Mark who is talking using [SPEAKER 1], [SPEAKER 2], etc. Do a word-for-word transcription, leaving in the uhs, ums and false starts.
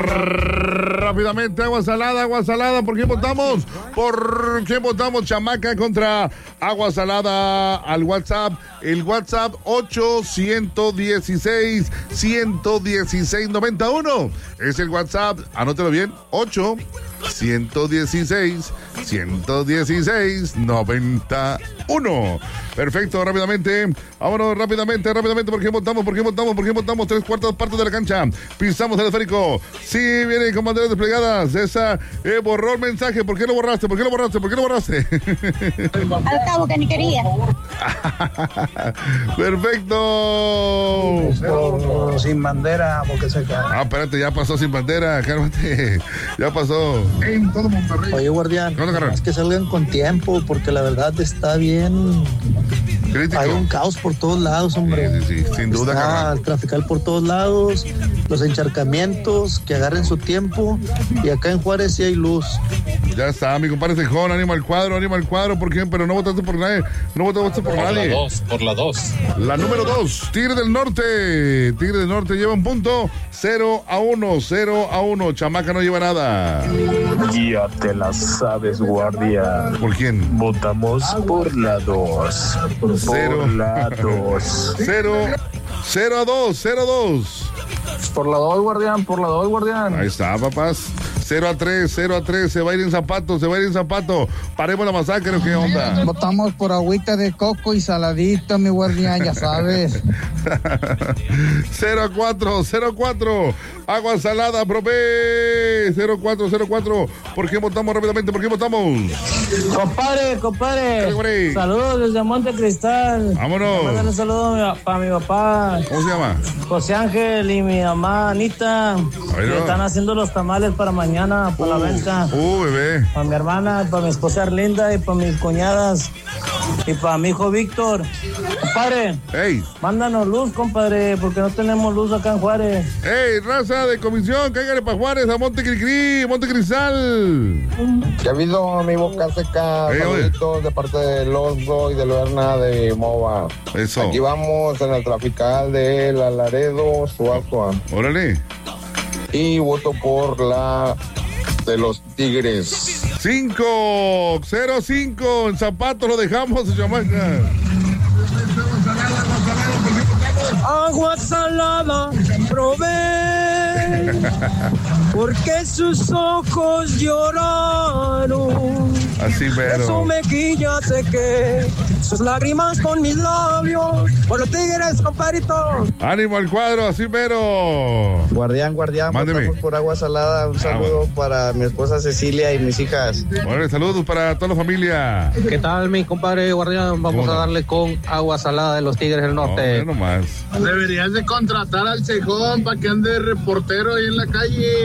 [SPEAKER 1] Rápidamente, agua salada, agua salada. ¿Por quién votamos? ¿Por quién votamos? Chamaca contra agua salada al WhatsApp. El WhatsApp ocho uno seis, uno uno seis, nueve uno. Es el WhatsApp, anótelo bien, ocho uno seis, uno uno seis, nueve uno. Perfecto, rápidamente. Vámonos rápidamente, rápidamente. ¿Por quién votamos? ¿Por quién votamos? ¿Por quién votamos? Tres cuartas partes de la cancha. Pisamos el esférico. Sí, viene con banderas desplegadas. Esa eh, borró el mensaje. ¿Por qué lo borraste? ¿Por qué lo borraste? ¿Por qué lo borraste?
[SPEAKER 2] Al cabo que ni quería.
[SPEAKER 1] Perfecto.
[SPEAKER 3] Esto, sin bandera, porque se cae.
[SPEAKER 1] Ah, espérate, ya pasó sin bandera. Cálmate. Ya pasó.
[SPEAKER 3] En todo Monterrey. Oye, guardián, es que salgan con tiempo, porque la verdad está bien.
[SPEAKER 1] Crítico.
[SPEAKER 3] Hay un caos por todos lados, hombre.
[SPEAKER 1] Sí, sí, sí, sin duda.
[SPEAKER 3] Está el trafical por todos lados, los encharcamientos, que agarren su tiempo. Y acá en Juárez sí hay luz.
[SPEAKER 1] Ya está, mi compadre Tejón, ánimo al cuadro, ánimo al cuadro. ¿Por quién? Pero no votaste por nadie. No votaste por, por nadie.
[SPEAKER 4] Por la dos, por la dos.
[SPEAKER 1] La número dos, Tigre del Norte. Tigre del Norte lleva un punto. cero a uno, cero a uno. Chamaca no lleva nada.
[SPEAKER 5] Ya te la sabes, guardia.
[SPEAKER 1] ¿Por quién?
[SPEAKER 5] Votamos por la dos.
[SPEAKER 1] Cero.
[SPEAKER 5] Por la dos.
[SPEAKER 1] Cero. Cero a dos, cero a dos.
[SPEAKER 5] Por la dos, guardián, por la dos, guardián.
[SPEAKER 1] Ahí está, papás. cero a tres, cero a tres, se va a ir en zapato, se va a ir en zapato. Paremos la masacre, ¿qué onda?
[SPEAKER 3] Votamos por agüita de coco y saladito, mi guardián, ya sabes.
[SPEAKER 1] cero a cuatro, cero a cuatro. Agua salada, profe. cero a cuatro, cero a cuatro. ¿Por qué votamos rápidamente? ¿Por qué votamos?
[SPEAKER 6] Compadre, compadre. Saludos desde Monte Cristal.
[SPEAKER 1] Vámonos.
[SPEAKER 6] Mándale un saludo para mi papá.
[SPEAKER 1] ¿Cómo se llama?
[SPEAKER 6] José Ángel y mi mamá Anita. Que
[SPEAKER 1] no.
[SPEAKER 6] están haciendo los tamales para mañana, para uh, la venta.
[SPEAKER 1] Uh, bebé.
[SPEAKER 6] Para mi hermana, para mi esposa Arlinda y para mis cuñadas. Y para mi hijo Víctor. Compadre.
[SPEAKER 1] Ey.
[SPEAKER 6] Mándanos luz, compadre, porque no tenemos luz acá en Juárez.
[SPEAKER 1] Ey, raza de comisión, cáigale para Juárez, a Monte Cricri, Monte Cristal.
[SPEAKER 7] Ya ha habido mi boca seca, hey, saluditos de parte de Losgo y de Luerna de Mova.
[SPEAKER 1] Eso.
[SPEAKER 7] Aquí vamos en el trafical de La Laredo, Suazua.
[SPEAKER 1] Órale.
[SPEAKER 7] Y voto por la de los Tigres.
[SPEAKER 1] Cinco, cero, cinco, en zapatos lo dejamos, chamaca.
[SPEAKER 6] Agua salada, probé, porque sus ojos lloraron.
[SPEAKER 1] Así mero.
[SPEAKER 6] Su mejilla sequé, sus lágrimas con mis labios, por los Tigres, compadrito.
[SPEAKER 1] Ánimo al cuadro, así mero.
[SPEAKER 3] Guardián, guardián, votamos por agua salada. Un saludo ah, para mi esposa Cecilia y mis hijas.
[SPEAKER 1] Bueno, saludos para toda la familia.
[SPEAKER 8] ¿Qué tal, mi compadre guardián? Vamos a darle con agua salada de los Tigres del Norte.
[SPEAKER 1] No, no más.
[SPEAKER 9] Deberías de contratar al Cejón para que ande reportero ahí en la calle.